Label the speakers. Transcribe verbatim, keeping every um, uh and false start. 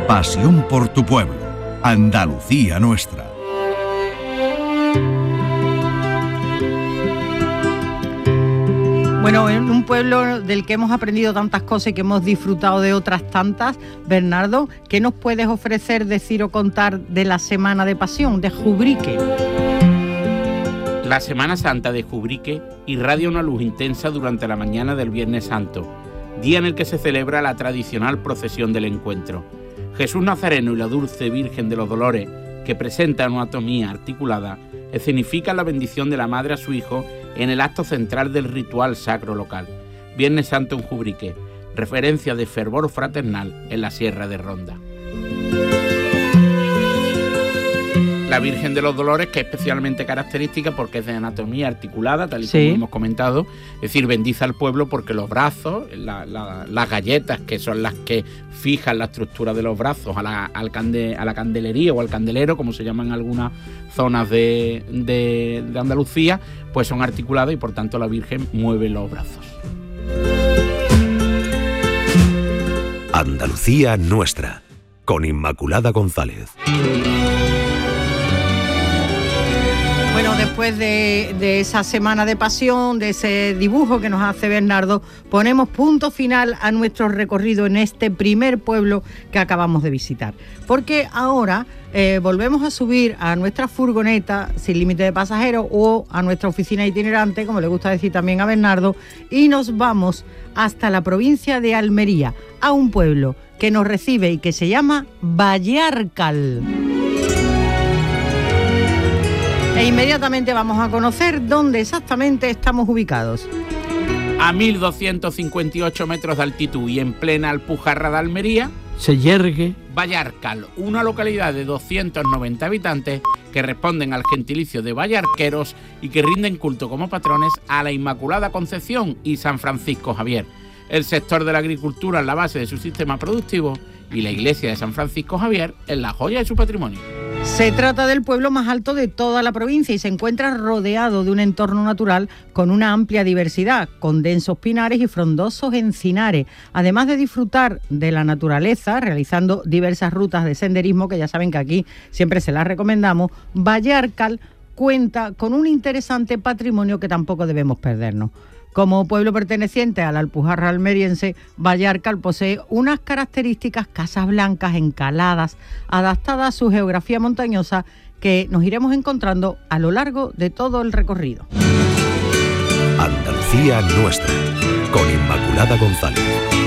Speaker 1: Pasión por tu pueblo. Andalucía nuestra.
Speaker 2: Bueno, en un pueblo del que hemos aprendido tantas cosas y que hemos disfrutado de otras tantas, Bernardo, ¿qué nos puedes ofrecer, decir o contar de la Semana de Pasión, de Jubrique?
Speaker 3: La Semana Santa de Jubrique irradia una luz intensa durante la mañana del Viernes Santo, día en el que se celebra la tradicional procesión del encuentro. Jesús Nazareno y la dulce Virgen de los Dolores, que presenta una anatomía articulada, escenifican la bendición de la madre a su hijo en el acto central del ritual sacro local. Viernes Santo en Jubrique, referencia de fervor fraternal en la Sierra de Ronda. La Virgen de los Dolores, que es especialmente característica porque es de anatomía articulada, tal y como sí. hemos comentado, es decir, bendice al pueblo porque los brazos, la, la, las galletas, que son las que fijan la estructura de los brazos a la, al cande, a la candelería o al candelero, como se llaman en algunas zonas de, de, de Andalucía, pues son articuladas y por tanto la Virgen mueve los brazos.
Speaker 4: Andalucía nuestra, con Inmaculada González.
Speaker 2: Bueno, después de, de esa Semana de Pasión, de ese dibujo que nos hace Bernardo, ponemos punto final a nuestro recorrido en este primer pueblo que acabamos de visitar. Porque ahora eh, volvemos a subir a nuestra furgoneta sin límite de pasajeros o a nuestra oficina itinerante, como le gusta decir también a Bernardo, y nos vamos hasta la provincia de Almería, a un pueblo que nos recibe y que se llama Vallarcal. E inmediatamente vamos a conocer dónde exactamente estamos ubicados.
Speaker 3: A mil doscientos cincuenta y ocho metros de altitud y en plena Alpujarra de Almería,
Speaker 5: se yergue
Speaker 3: Vallarcal, una localidad de doscientos noventa habitantes que responden al gentilicio de vallarqueros y que rinden culto como patrones a la Inmaculada Concepción y San Francisco Javier. El sector de la agricultura es la base de su sistema productivo y la iglesia de San Francisco Javier es la joya de su patrimonio.
Speaker 2: Se trata del pueblo más alto de toda la provincia y se encuentra rodeado de un entorno natural con una amplia diversidad, con densos pinares y frondosos encinares, además de disfrutar de la naturaleza realizando diversas rutas de senderismo, que ya saben que aquí siempre se las recomendamos. Vallarcal cuenta con un interesante patrimonio que tampoco debemos perdernos. Como pueblo perteneciente a la Alpujarra almeriense, Vallarcal posee unas características casas blancas encaladas, adaptadas a su geografía montañosa, que nos iremos encontrando a lo largo de todo el recorrido.
Speaker 4: Andalucía nuestra, con Inmaculada González.